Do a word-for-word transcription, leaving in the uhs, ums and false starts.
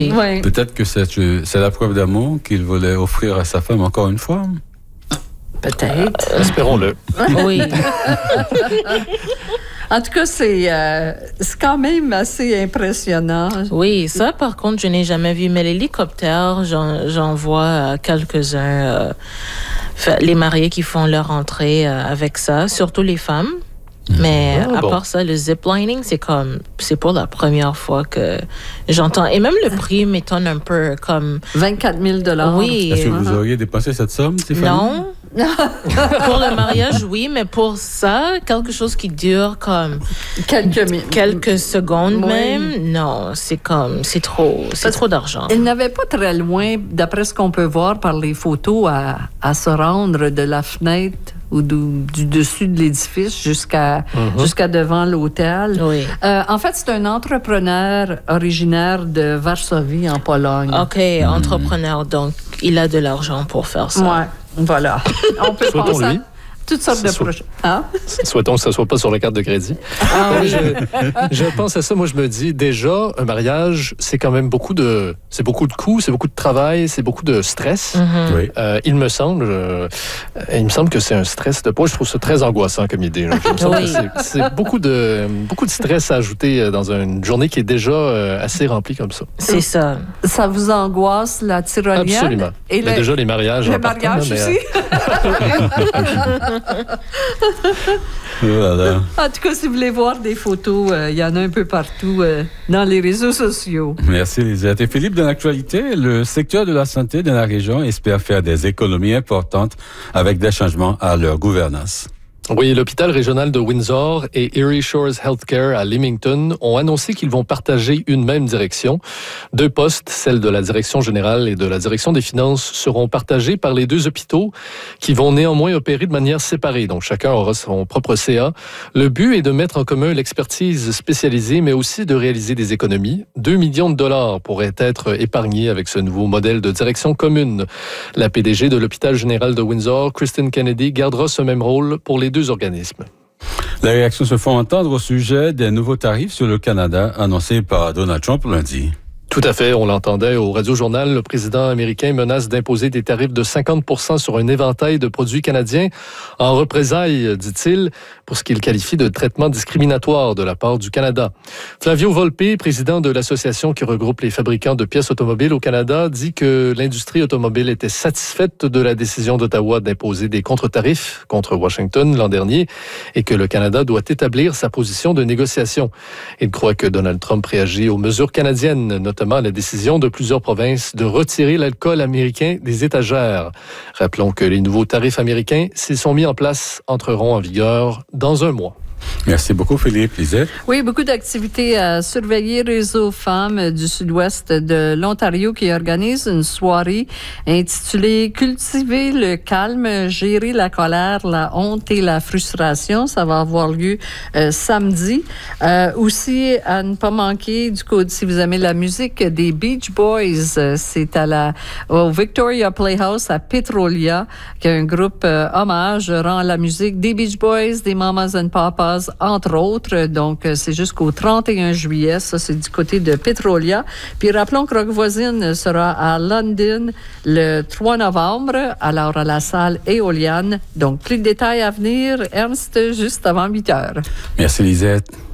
Oui. Peut-être que c'est, c'est la preuve d'amour qu'il voulait offrir à sa femme encore une fois. Peut-être. Euh, espérons-le. Oui. En tout cas, c'est, euh, c'est quand même assez impressionnant. Oui, ça, par contre, je n'ai jamais vu. Mais l'hélicoptère, j'en, j'en vois euh, quelques-uns. Euh, les mariés qui font leur entrée euh, avec ça, surtout les femmes. Mais ah, à bon. part ça, le ziplining, c'est comme, c'est pour la première fois que j'entends. Et même le prix m'étonne un peu, comme. vingt-quatre mille dollars. Oui. Est-ce que vous auriez dépensé cette somme, Stéphanie? Non. Pour le mariage, oui, mais pour ça, quelque chose qui dure comme Quelques minutes. quelques secondes Oui. même, non, c'est comme, c'est trop, c'est Parce trop d'argent. Il n'avait pas très loin, d'après ce qu'on peut voir par les photos, à, à se rendre de la fenêtre ou du, du dessus de l'édifice jusqu'à, Mm-hmm. jusqu'à devant l'hôtel. Oui. Euh, en fait, c'est un entrepreneur originaire de Varsovie, en Pologne. OK, entrepreneur, donc il a de l'argent pour faire ça. Ouais, voilà. On peut penser Souhaitons-lui. à toutes sortes de Soit- projets. Hein? Souhaitons que ça ne soit pas sur la carte de crédit. Ah oui. je, je pense à ça, moi je me dis, déjà, un mariage, c'est quand même beaucoup de, c'est beaucoup de coûts, c'est beaucoup de travail, c'est beaucoup de stress. Mhm. Oui. Euh, il me semble, euh, il me semble que c'est un stress de poids. Je trouve ça très angoissant comme idée. Là. Il me semble Oui. que c'est, c'est beaucoup de, beaucoup de stress à ajouter dans une journée qui est déjà euh, assez remplie comme ça. C'est ça. Ça vous angoisse, la tyrolienne? Absolument. Et Mais le, déjà les mariages. le en partant, mariage là, mais, aussi? Voilà. En tout cas, si vous voulez voir des photos, euh, il y en a un peu partout euh, dans les réseaux sociaux. Merci, Lisette. Et Philippe, dans l'actualité, le secteur de la santé de la région espère faire des économies importantes avec des changements à leur gouvernance. Oui, l'hôpital régional de Windsor et Erie Shores Healthcare à Leamington ont annoncé qu'ils vont partager une même direction. Deux postes, celle de la direction générale et de la direction des finances, seront partagés par les deux hôpitaux qui vont néanmoins opérer de manière séparée. Donc, chacun aura son propre C A. Le but est de mettre en commun l'expertise spécialisée, mais aussi de réaliser des économies. Deux millions de dollars pourraient être épargnés avec ce nouveau modèle de direction commune. La P D G de l'hôpital général de Windsor, Kristen Kennedy, gardera ce même rôle pour les deux organismes. Les réactions se font entendre au sujet des nouveaux tarifs sur le Canada annoncés par Donald Trump lundi. Tout à fait, on l'entendait au Radio-Journal, le président américain menace d'imposer des tarifs de cinquante pour cent sur un éventail de produits canadiens en représailles, dit-il, pour ce qu'il qualifie de traitement discriminatoire de la part du Canada. Flavio Volpe, président de l'association qui regroupe les fabricants de pièces automobiles au Canada, dit que l'industrie automobile était satisfaite de la décision d'Ottawa d'imposer des contre-tarifs contre Washington l'an dernier et que le Canada doit établir sa position de négociation. Il croit que Donald Trump réagit aux mesures canadiennes, notamment à la décision de plusieurs provinces de retirer l'alcool américain des étagères. Rappelons que les nouveaux tarifs américains, s'ils sont mis en place, entreront en vigueur dans un mois. Merci beaucoup, Philippe. Lisette? Oui, beaucoup d'activités à surveiller. Réseau Femmes du Sud-Ouest de l'Ontario qui organise une soirée intitulée « Cultiver le calme, gérer la colère, la honte et la frustration ». Ça va avoir lieu euh, samedi. Euh, aussi, à ne pas manquer, du côté, si vous aimez la musique, des Beach Boys. Euh, c'est à la, au Victoria Playhouse à Petrolia, qui est un groupe euh, hommage, rend à la musique des Beach Boys, des Mamas and Papas, entre autres. Donc, c'est jusqu'au trente et un juillet. Ça, c'est du côté de Petrolia. Puis, rappelons que Rock Voisine sera à London le trois novembre, alors à la salle Éoliane. Donc, plus de détails à venir. Ernst, juste avant huit heures. Merci, Lisette.